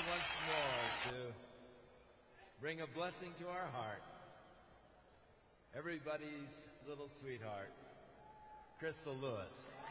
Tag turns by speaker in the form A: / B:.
A: once more to bring a blessing to our hearts. Everybody's little sweetheart, Crystal Lewis.